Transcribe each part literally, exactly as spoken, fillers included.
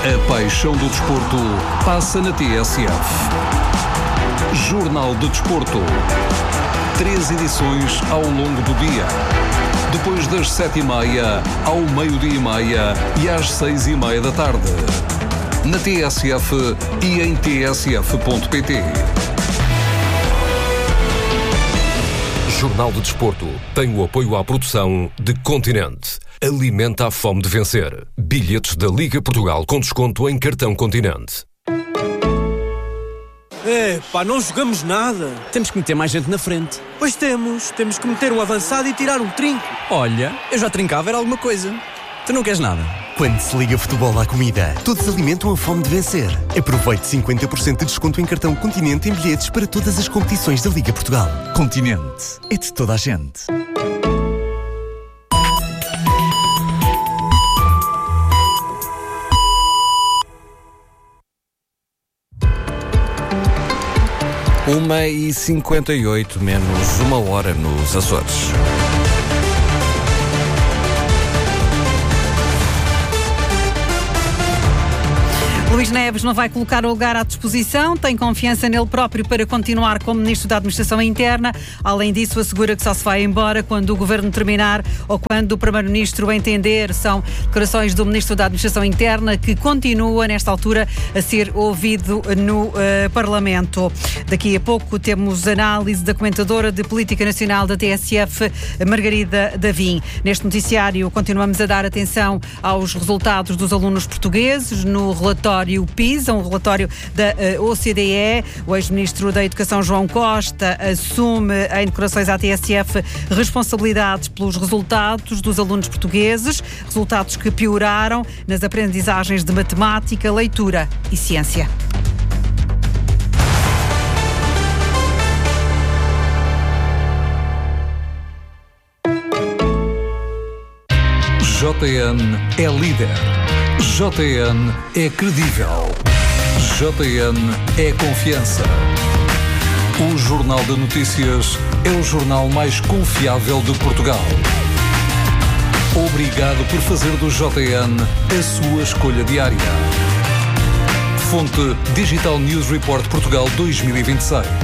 A paixão do desporto passa na T S F. Jornal do Desporto. Três edições ao longo do dia. Depois das sete e meia, ao meio-dia e meia e às seis e meia da tarde. Na T S F e em t s f ponto p t. Jornal do Desporto tem o apoio à produção de Continente. Alimenta a fome de vencer. Bilhetes da Liga Portugal com desconto em cartão Continente. É, pá, não jogamos nada. Temos que meter mais gente na frente. Pois temos. Temos que meter um avançado e tirar um trinco. Olha, eu já trincava, era alguma coisa. Tu não queres nada? Quando se liga futebol à comida, todos alimentam a fome de vencer. Aproveite cinquenta por cento de desconto em cartão Continente em bilhetes para todas as competições da Liga Portugal. Continente. É de toda a gente. Uma e cinquenta e oito, menos uma hora nos Açores. Luís Neves não vai colocar o lugar à disposição, tem confiança nele próprio para continuar como Ministro da Administração Interna. Além disso, assegura que só se vai embora quando o Governo terminar ou quando o Primeiro-Ministro entender. São declarações do Ministro da Administração Interna, que continua, nesta altura, a ser ouvido no uh, Parlamento. Daqui a pouco temos análise da comentadora de Política Nacional da T S F, Margarida Davim. Neste noticiário, continuamos a dar atenção aos resultados dos alunos portugueses no relatório PISA, um relatório da uh, O C D E. O ex-ministro da Educação, João Costa, assume em declarações à T S F responsabilidades pelos resultados dos alunos portugueses, resultados que pioraram nas aprendizagens de matemática, leitura e ciência. J N é líder. J N é credível. J N é confiança. O Jornal de Notícias é o jornal mais confiável de Portugal. Obrigado por fazer do J N a sua escolha diária. Fonte Digital News Report Portugal dois mil e vinte e seis.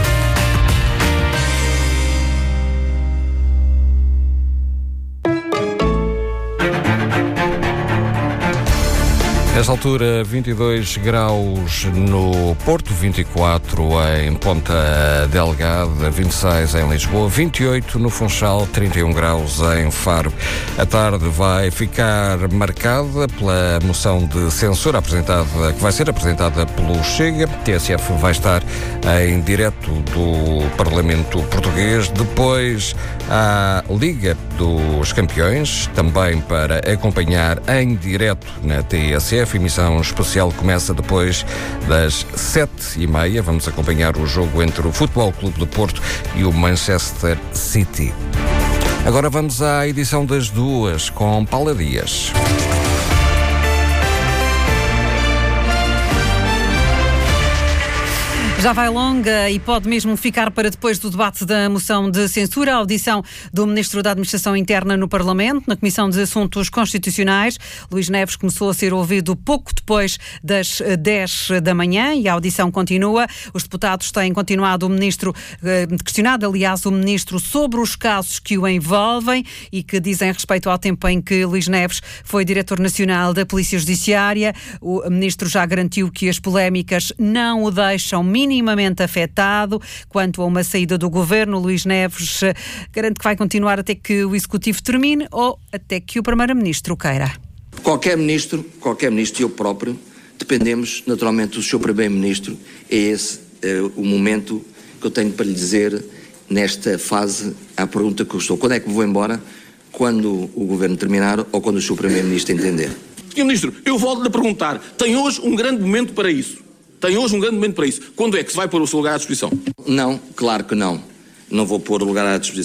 Nesta altura, vinte e dois graus no Porto, vinte e quatro em Ponta Delgada, vinte e seis em Lisboa, vinte e oito no Funchal, trinta e um graus em Faro. A tarde vai ficar marcada pela moção de censura apresentada, que vai ser apresentada pelo Chega. T S F vai estar em direto do Parlamento Português. Depois, a Liga dos Campeões, também para acompanhar em direto na T S F. A emissão especial começa depois das sete e meia. Vamos acompanhar o jogo entre o Futebol Clube do Porto e o Manchester City. Agora vamos à edição das duas com Paula Dias. Já vai longa e pode mesmo ficar para depois do debate da moção de censura. A audição do Ministro da Administração Interna no Parlamento, na Comissão de Assuntos Constitucionais. Luís Neves começou a ser ouvido pouco depois das dez da manhã e a audição continua. Os deputados têm continuado o Ministro, questionado aliás o Ministro sobre os casos que o envolvem e que dizem respeito ao tempo em que Luís Neves foi Diretor Nacional da Polícia Judiciária. O Ministro já garantiu que as polémicas não o deixam minimamente minimamente afetado. Quanto a uma saída do Governo, Luís Neves garante que vai continuar até que o Executivo termine ou até que o Primeiro-Ministro queira. Qualquer Ministro, qualquer Ministro e eu próprio, dependemos naturalmente do seu Primeiro-Ministro. É esse é, o momento que eu tenho para lhe dizer nesta fase à pergunta que eu estou. Quando é que vou embora? Quando o Governo terminar ou quando o seu Primeiro-Ministro entender? senhor Ministro, eu volto-lhe a perguntar. Tem hoje um grande momento para isso? Tem hoje um grande momento para isso. Quando é que se vai pôr o seu lugar à disposição? Não, claro que não. Não vou pôr o lugar à disposição.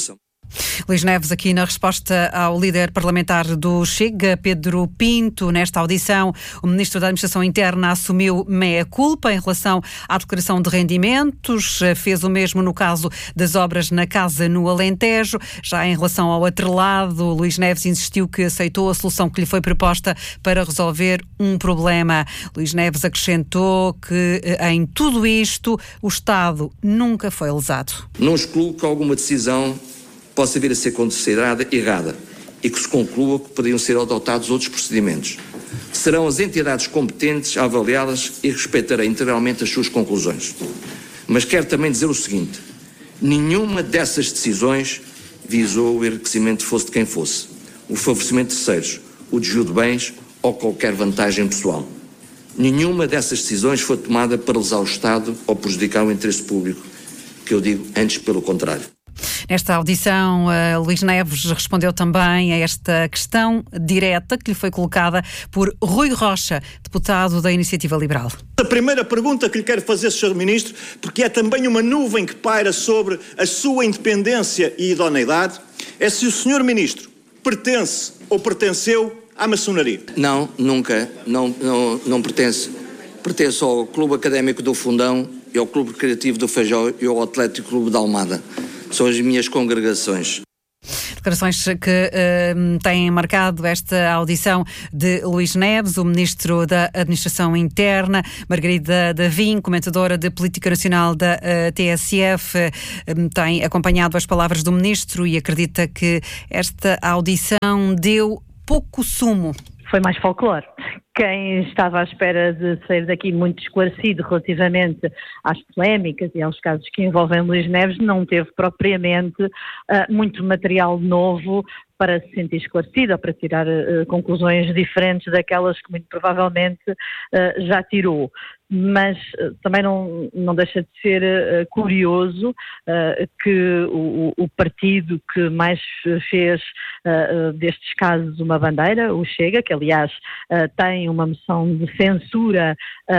Luís Neves aqui na resposta ao líder parlamentar do Chega, Pedro Pinto. Nesta audição, o Ministro da Administração Interna assumiu meia-culpa em relação à declaração de rendimentos, fez o mesmo no caso das obras na casa no Alentejo. Já em relação ao atrelado, Luís Neves insistiu que aceitou a solução que lhe foi proposta para resolver um problema. Luís Neves acrescentou que em tudo isto o Estado nunca foi lesado. Não excluo que alguma decisão possa vir a ser considerada errada e que se conclua que poderiam ser adotados outros procedimentos. Serão as entidades competentes a avaliá-las e respeitarei integralmente as suas conclusões. Mas quero também dizer o seguinte: nenhuma dessas decisões visou o enriquecimento fosse de quem fosse, o favorecimento de terceiros, o desvio de bens ou qualquer vantagem pessoal. Nenhuma dessas decisões foi tomada para lesar o Estado ou prejudicar o interesse público, que eu digo antes pelo contrário. Nesta audição, uh, Luís Neves respondeu também a esta questão direta que lhe foi colocada por Rui Rocha, deputado da Iniciativa Liberal. A primeira pergunta que lhe quero fazer, senhor Ministro, porque é também uma nuvem que paira sobre a sua independência e idoneidade, é se o senhor Ministro pertence ou pertenceu à maçonaria. Não, nunca. Não, não, não pertence. Pertenço ao Clube Académico do Fundão e ao Clube Recreativo do Feijó e ao Atlético Clube da Almada. São as minhas congregações. Declarações que uh, têm marcado esta audição de Luís Neves, o Ministro da Administração Interna. Margarida Davim, comentadora de Política Nacional da uh, T S F, uh, tem acompanhado as palavras do Ministro e acredita que esta audição deu pouco sumo. Foi mais folclore. Quem estava à espera de sair daqui muito esclarecido relativamente às polémicas e aos casos que envolvem Luís Neves não teve propriamente uh, muito material novo para se sentir esclarecido ou para tirar uh, conclusões diferentes daquelas que muito provavelmente uh, já tirou. Mas uh, também não, não deixa de ser uh, curioso uh, que o, o partido que mais fez uh, destes casos uma bandeira, o Chega, que aliás uh, tem uma moção de censura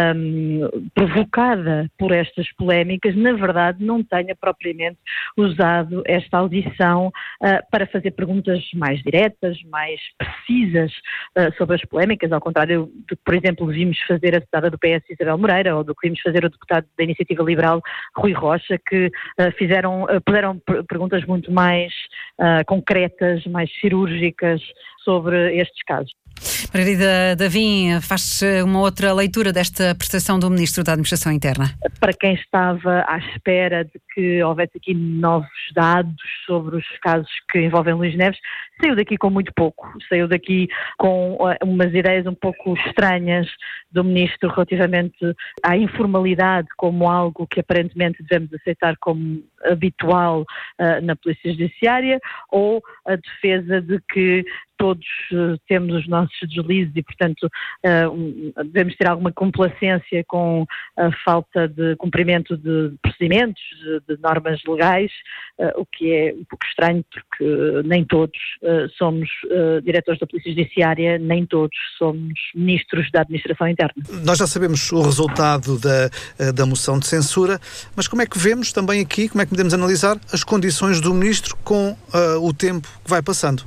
um, provocada por estas polémicas, na verdade não tenha propriamente usado esta audição uh, para fazer perguntas mais diretas, mais precisas uh, sobre as polémicas, ao contrário do que, por exemplo, vimos fazer a deputada do P S, Isabel Moreira, ou do que vimos fazer o deputado da Iniciativa Liberal, Rui Rocha, que uh, fizeram, uh, puseram perguntas muito mais uh, concretas, mais cirúrgicas sobre estes casos. Margarida Davim, faz uma outra leitura desta prestação do Ministro da Administração Interna. Para quem estava à espera de que houvesse aqui novos dados sobre os casos que envolvem Luís Neves, saiu daqui com muito pouco. Saiu daqui com umas ideias um pouco estranhas do Ministro relativamente à informalidade como algo que aparentemente devemos aceitar como habitual uh, na Polícia Judiciária, ou a defesa de que todos uh, temos os nossos deslizes e, portanto, uh, um, devemos ter alguma complacência com a falta de cumprimento de procedimentos, de, de normas legais, uh, o que é um pouco estranho porque nem todos uh, somos uh, diretores da Polícia Judiciária, nem todos somos ministros da Administração Interna. Nós já sabemos o resultado da, da moção de censura, mas como é que vemos também aqui, como é que podemos analisar as condições do Ministro com uh, o tempo que vai passando?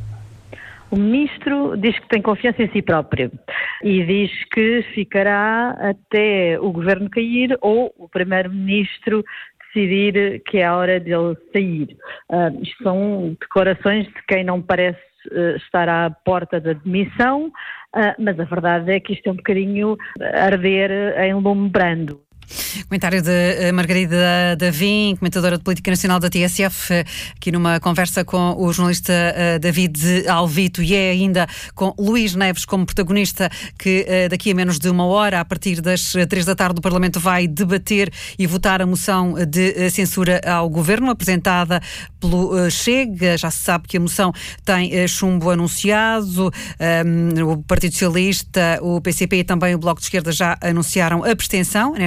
O Ministro diz que tem confiança em si próprio e diz que ficará até o Governo cair ou o Primeiro-Ministro decidir que é a hora dele sair. Uh, isto são declarações de quem não parece uh, estar à porta da demissão, uh, mas a verdade é que isto é um bocadinho arder em lume brando. Comentário de Margarida Davim, comentadora de Política Nacional da T S F, aqui numa conversa com o jornalista David Alvito, e é ainda com Luís Neves como protagonista, que daqui a menos de uma hora, a partir das três da tarde, o Parlamento vai debater e votar a moção de censura ao Governo, apresentada pelo Chega. Já se sabe que a moção tem chumbo anunciado, o Partido Socialista, o P C P e também o Bloco de Esquerda já anunciaram abstenção nesta moção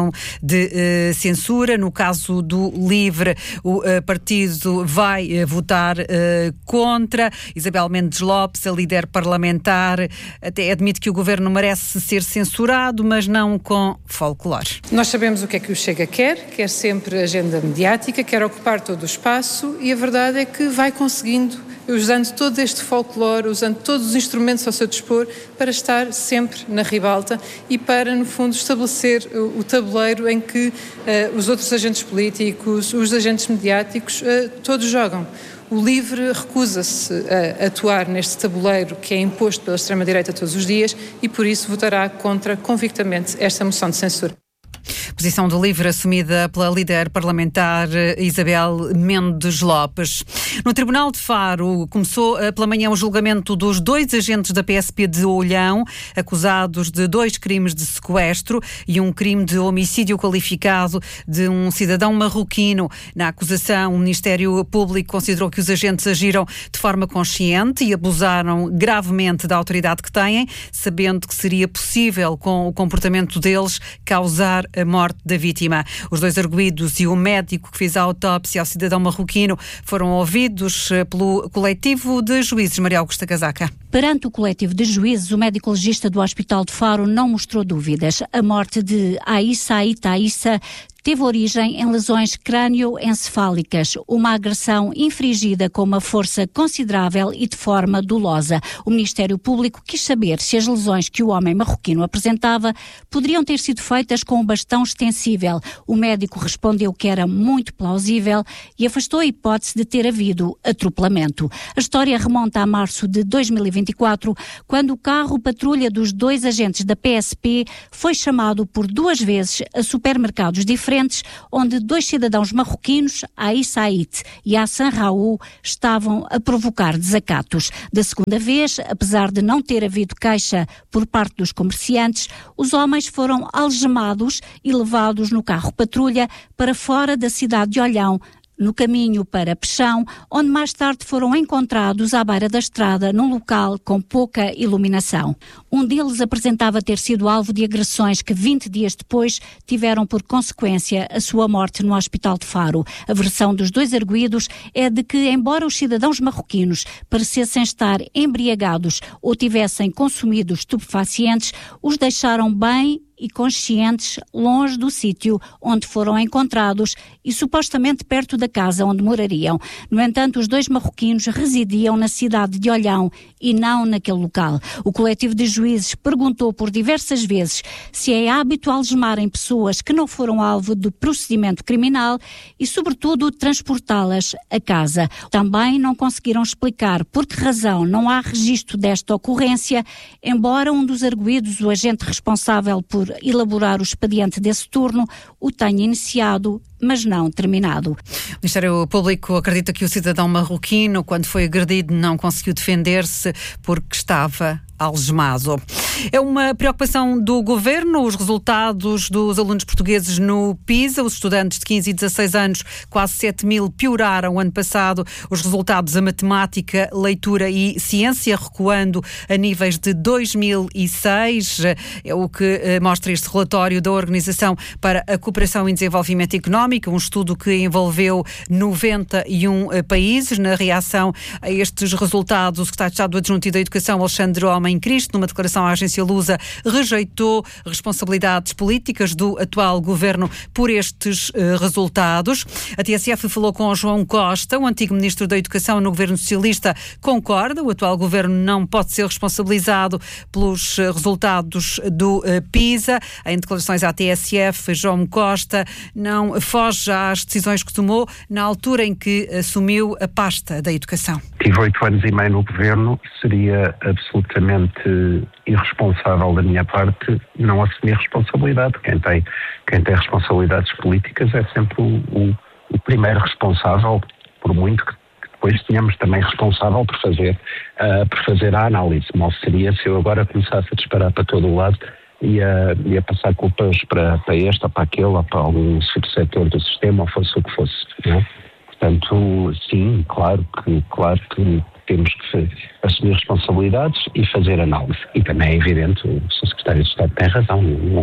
moção de uh, censura. No caso do LIVRE, o uh, partido vai uh, votar uh, contra. Isabel Mendes Lopes, a líder parlamentar, até admite que o governo merece ser censurado, mas não com folclore. Nós sabemos o que é que o Chega quer, quer sempre agenda mediática, quer ocupar todo o espaço, e a verdade é que vai conseguindo, usando todo este folclore, usando todos os instrumentos ao seu dispor, para estar sempre na ribalta e para, no fundo, estabelecer o, o tabuleiro em que uh, os outros agentes políticos, os agentes mediáticos, uh, todos jogam. O LIVRE recusa-se a atuar neste tabuleiro que é imposto pela extrema-direita todos os dias e, por isso, votará contra, convictamente, esta moção de censura. Posição do LIVRE assumida pela líder parlamentar Isabel Mendes Lopes. No Tribunal de Faro começou pela manhã o julgamento dos dois agentes da P S P de Olhão, acusados de dois crimes de sequestro e um crime de homicídio qualificado de um cidadão marroquino. Na acusação, o Ministério Público considerou que os agentes agiram de forma consciente e abusaram gravemente da autoridade que têm, sabendo que seria possível, com o comportamento deles, causar a morte da vítima. Os dois arguidos e o médico que fez a autópsia ao cidadão marroquino foram ouvidos pelo coletivo de juízes. Maria Augusta Casaca. Perante o coletivo de juízes, o médico legista do Hospital de Faro não mostrou dúvidas. A morte de Aissa Aita Aissa teve origem em lesões crânioencefálicas, uma agressão infligida com uma força considerável e de forma dolosa. O Ministério Público quis saber se as lesões que o homem marroquino apresentava poderiam ter sido feitas com um bastão extensível. O médico respondeu que era muito plausível e afastou a hipótese de ter havido atropelamento. A história remonta a março de dois mil e vinte e quatro, quando o carro patrulha dos dois agentes da P S P foi chamado por duas vezes a supermercados diferentes, onde dois cidadãos marroquinos, Aissa Ait e Hassan Raul, estavam a provocar desacatos. Da segunda vez, apesar de não ter havido queixa por parte dos comerciantes, os homens foram algemados e levados no carro patrulha para fora da cidade de Olhão, no caminho para Pechão, onde mais tarde foram encontrados à beira da estrada, num local com pouca iluminação. Um deles apresentava ter sido alvo de agressões que vinte dias depois tiveram por consequência a sua morte no Hospital de Faro. A versão dos dois arguidos é de que, embora os cidadãos marroquinos parecessem estar embriagados ou tivessem consumido estupefacientes, os deixaram bem e conscientes longe do sítio onde foram encontrados e supostamente perto da casa onde morariam. No entanto, os dois marroquinos residiam na cidade de Olhão e não naquele local. O coletivo de juízes perguntou por diversas vezes se é hábito algemarem pessoas que não foram alvo de procedimento criminal e, sobretudo, transportá-las a casa. Também não conseguiram explicar por que razão não há registro desta ocorrência, embora um dos arguidos, o agente responsável por elaborar o expediente desse turno, o tenha iniciado, mas não terminado. O Ministério Público acredita que o cidadão marroquino, quando foi agredido, não conseguiu defender-se porque estava algemado. É uma preocupação do Governo os resultados dos alunos portugueses no PISA. Os estudantes de quinze e dezasseis anos, quase sete mil, pioraram ano passado os resultados a matemática, leitura e ciência, recuando a níveis de dois mil e seis. É o que mostra este relatório da Organização para a Cooperação e Desenvolvimento Económico, um estudo que envolveu noventa e um países. Na reação a estes resultados, o Secretário de Estado Adjunto da Educação, Alexandre Homem Cristo, numa declaração à agência Lusa, rejeitou responsabilidades políticas do atual governo por estes uh, resultados. A T S F falou com João Costa, o antigo ministro da Educação no governo socialista, concorda, o atual governo não pode ser responsabilizado pelos uh, resultados do uh, PISA. Em declarações à T S F, João Costa não foge às decisões que tomou na altura em que assumiu a pasta da educação. Tive oito anos e meio no governo, seria absolutamente irresponsável da minha parte não assumir responsabilidade. Quem tem, quem tem responsabilidades políticas é sempre o, o, o primeiro responsável, por muito que depois tenhamos também responsável por fazer, uh, por fazer a análise. Mal seria se eu agora começasse a disparar para todo o lado e a, e a passar culpas para, para este ou para aquele ou para algum subsetor do sistema, ou fosse o que fosse. Não é? Portanto, sim, claro que, claro que temos que assumir responsabilidades e fazer análise. E também é evidente, o Sr Secretário de Estado tem razão, não,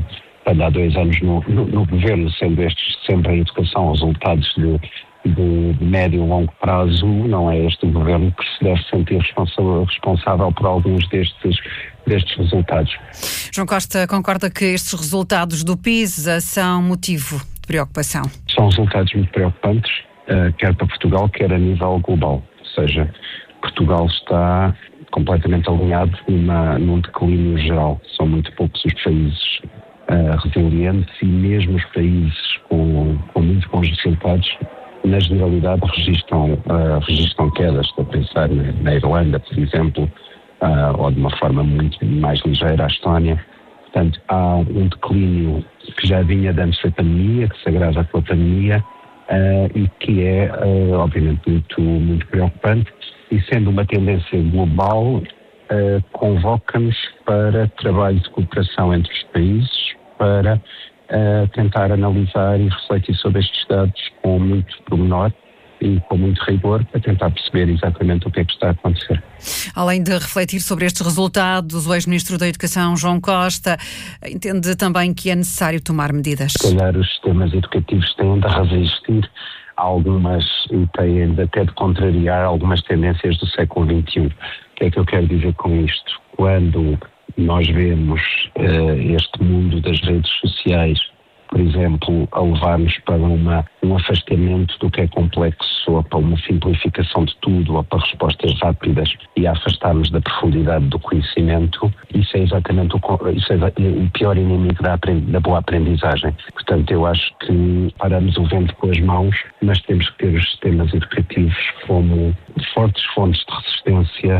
há dois anos no, no, no governo, sendo estes sempre em educação resultados de, de, de médio e longo prazo, não é este o governo que se deve sentir responsável, responsável por alguns destes, destes resultados. João Costa concorda que estes resultados do PISA são motivo de preocupação? São resultados muito preocupantes, uh, quer para Portugal, quer a nível global. Ou seja, Portugal está completamente alinhado numa, num declínio geral. São muito poucos os países uh, resilientes e mesmo os países com, com muito bons resultados, na generalidade, registram, uh, registram quedas. Estou a pensar na, na Irlanda, por exemplo, uh, ou de uma forma muito mais ligeira, a Estónia. Portanto, há um declínio que já vinha de antes da pandemia, que se agrava com a pandemia, uh, e que é, uh, obviamente, muito, muito preocupante. E sendo uma tendência global, uh, convoca-nos para trabalho de cooperação entre os países, para uh, tentar analisar e refletir sobre estes dados com muito pormenor e com muito rigor, para tentar perceber exatamente o que é que está a acontecer. Além de refletir sobre estes resultados, o ex-ministro da Educação, João Costa, entende também que é necessário tomar medidas. Se calhar os sistemas educativos têm de resistir a algumas, e têm de até de contrariar algumas tendências do século vinte e um. O que é que eu quero dizer com isto? Quando nós vemos uh, este mundo das redes sociais, por exemplo, a levar-nos para uma, um afastamento do que é complexo, ou para uma simplificação de tudo, ou para respostas rápidas, e a afastar-nos da profundidade do conhecimento, isso é exatamente o, isso é o pior inimigo da, da boa aprendizagem. Portanto, eu acho que paramos o vento com as mãos, mas temos que ter os sistemas educativos como fortes fontes de resistência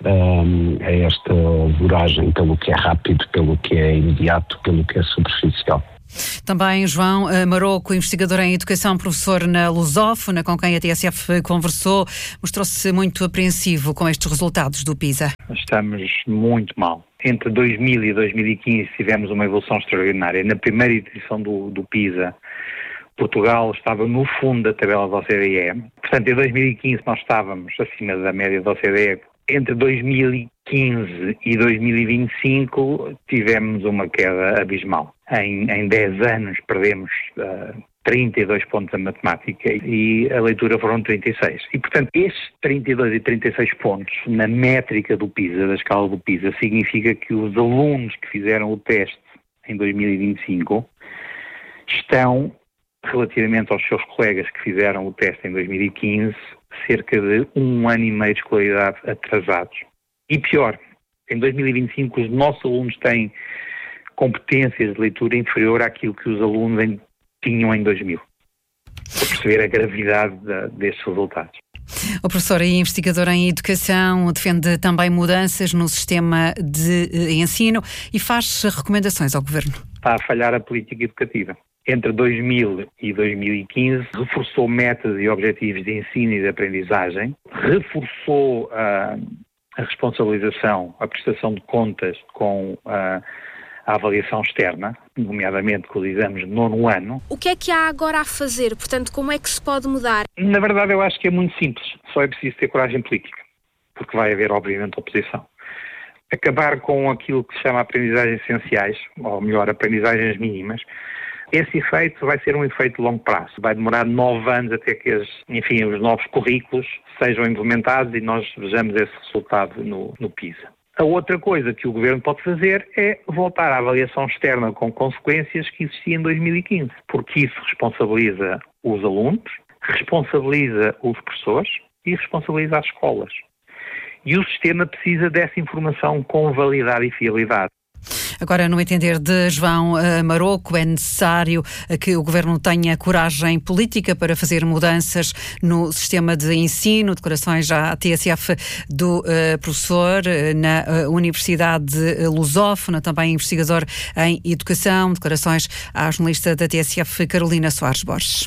um, a esta voragem pelo que é rápido, pelo que é imediato, pelo que é superficial. Também João Maroco, investigador em educação, professor na Lusófona, com quem a T S F conversou, mostrou-se muito apreensivo com estes resultados do PISA. Estamos muito mal. Entre dois mil e dois mil e quinze tivemos uma evolução extraordinária. Na primeira edição do, do PISA, Portugal estava no fundo da tabela da O C D E. Portanto, em dois mil e quinze nós estávamos acima da média da O C D E. Entre dois mil e quinze e dois mil e vinte e cinco tivemos uma queda abismal. Em, em dez anos perdemos uh, trinta e dois pontos a matemática e a leitura foram trinta e seis. E, portanto, estes trinta e dois e trinta e seis pontos na métrica do PISA, da escala do PISA, significa que os alunos que fizeram o teste em dois mil e vinte e cinco estão, relativamente aos seus colegas que fizeram o teste em dois mil e quinze, cerca de um ano e meio de escolaridade atrasados. E pior, em dois mil e vinte e cinco os nossos alunos têm competências de leitura inferior àquilo que os alunos em, tinham em dois mil. Para perceber a gravidade da, destes resultados. O professor e investigador em educação defende também mudanças no sistema de ensino e faz recomendações ao governo. Está a falhar a política educativa. Entre dois mil e dois mil e quinze, reforçou metas e objetivos de ensino e de aprendizagem, reforçou uh, a responsabilização, a prestação de contas com uh, a avaliação externa, nomeadamente com os exames de nono ano. O que é que há agora a fazer? Portanto, como é que se pode mudar? Na verdade, eu acho que é muito simples. Só é preciso ter coragem política, porque vai haver, obviamente, oposição. Acabar com aquilo que se chama aprendizagens essenciais, ou melhor, aprendizagens mínimas. Esse efeito vai ser um efeito de longo prazo. Vai demorar nove anos até que as, enfim, os novos currículos sejam implementados e nós vejamos esse resultado no, no PISA. A outra coisa que o governo pode fazer é voltar à avaliação externa com consequências que existia em dois mil e quinze, porque isso responsabiliza os alunos, responsabiliza os professores e responsabiliza as escolas. E o sistema precisa dessa informação com validade e fiabilidade. Agora, no entender de João Maroco, é necessário que o governo tenha coragem política para fazer mudanças no sistema de ensino. Declarações já à T S F do uh, professor na uh, Universidade de Lusófona, também investigador em educação. Declarações à jornalista da T S F, Carolina Soares Borges.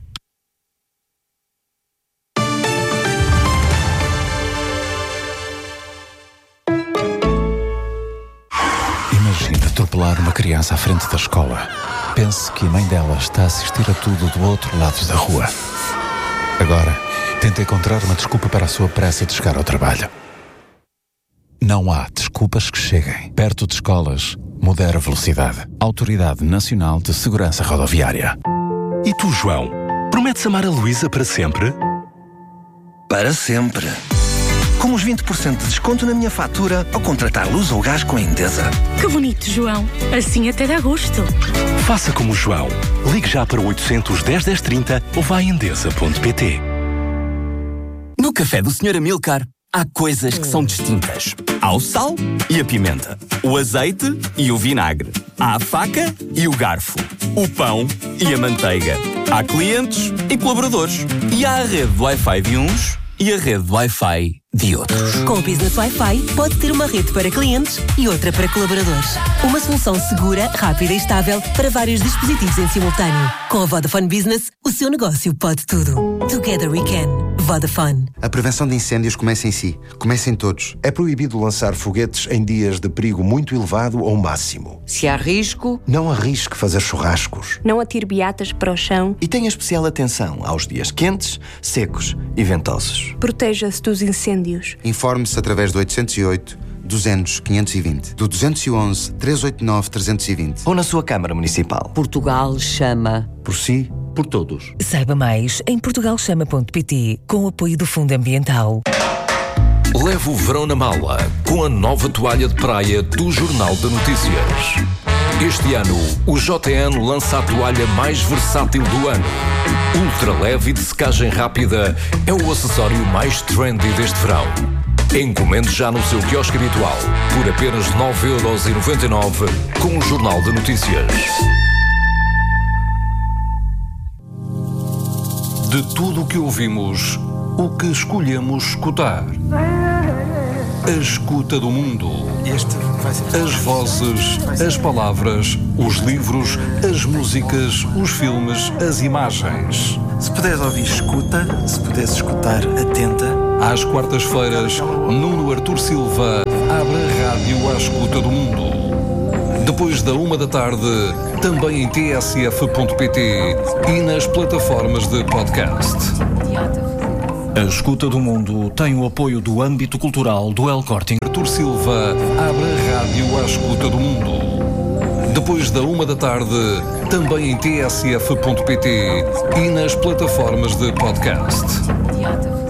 Atropelar uma criança à frente da escola. Pense que a mãe dela está a assistir a tudo do outro lado da rua. Agora, tenta encontrar uma desculpa para a sua pressa de chegar ao trabalho. Não há desculpas que cheguem. Perto de escolas, Modera Velocidade. Autoridade Nacional de Segurança Rodoviária. E tu, João? Prometes amar a Luísa para sempre? Para sempre. Com os vinte por cento de desconto na minha fatura ao contratar luz ou gás com a Endesa. Que bonito, João. Assim até dá gosto. Faça como o João. Ligue já para o oitocentos, dez, dez, trinta ou vá a endesa ponto pt. No café do senhor Amilcar, há coisas que são distintas. Há o sal e a pimenta, o azeite e o vinagre, há a faca e o garfo, o pão e a manteiga. Há clientes e colaboradores. E há a rede de Wi-Fi de uns e a rede de Wi-Fi de outros. Com o Business Wi-Fi, pode ter uma rede para clientes e outra para colaboradores. Uma solução segura, rápida e estável para vários dispositivos em simultâneo. Com a Vodafone Business, o seu negócio pode tudo. Together we can. Vodafone. A prevenção de incêndios começa em si. Começa em todos. É proibido lançar foguetes em dias de perigo muito elevado ou máximo. Se há risco, não arrisque fazer churrascos. Não atire beatas para o chão. E tenha especial atenção aos dias quentes, secos e ventosos. Proteja-se dos incêndios. Informe-se através do oitocentos e oito, duzentos, quinhentos e vinte, do duzentos e onze, trezentos e oitenta e nove, trezentos e vinte. Ou na sua Câmara Municipal. Portugal chama. Por si, por todos. Saiba mais em portugal chama ponto pt, com o apoio do Fundo Ambiental. Leve o verão na mala com a nova toalha de praia do Jornal de Notícias. Este ano, o J N lança a toalha mais versátil do ano. Ultra leve e de secagem rápida, é o acessório mais trendy deste verão. Encomende já no seu quiosque habitual, por apenas nove euros e noventa e nove, com o Jornal de Notícias. De tudo o que ouvimos, o que escolhemos escutar. A escuta do mundo. Este vai ser... As vozes, as palavras, os livros, as músicas, os filmes, as imagens. Se puderes ouvir, escuta. Se puderes escutar, atenta. Às quartas-feiras, Nuno Artur Silva abre a rádio à escuta do mundo. Depois da uma da tarde, também em t s f ponto p t e nas plataformas de podcast. A escuta do mundo tem o apoio do âmbito cultural do El Corte. Artur Silva abre a rádio à escuta do mundo. Depois da uma da tarde, também em t s f ponto p t e nas plataformas de podcast.